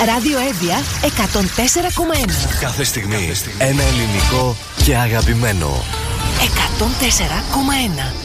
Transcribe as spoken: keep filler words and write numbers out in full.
Ράδιο Εύβοια εκατόν τέσσερα κόμμα ένα. Κάθε στιγμή ένα ελληνικό και αγαπημένο. εκατόν τέσσερα κόμμα ένα.